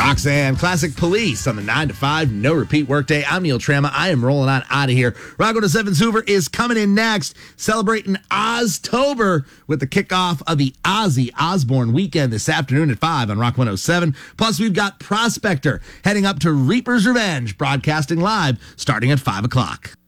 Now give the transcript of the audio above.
Roxanne, Classic Police on the 9 to 5, no repeat workday. I'm Neil Trama. I am rolling on out of here. Rocco to 7 Hoover is coming in next, celebrating Oztober with the kickoff of the Ozzy Osbourne weekend this afternoon at 5 on Rock 107. Plus, we've got Prospector heading up to Reaper's Revenge, broadcasting live starting at 5 o'clock.